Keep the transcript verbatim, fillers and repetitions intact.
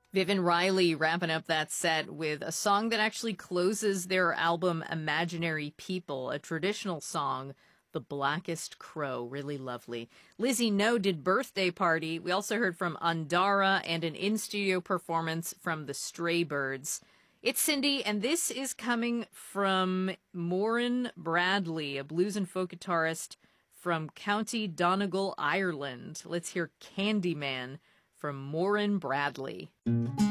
Vivian Riley wrapping up that set with a song that actually closes their album Imaginary People, a traditional song, The Blackest Crow. Really lovely. Lizzie No did Birthday Party. We also heard from Andara and an in-studio performance from the Stray Birds. It's Cindy, and this is coming from Moran Bradley, a blues and folk guitarist from County Donegal, Ireland. Let's hear Candyman from Moran Bradley.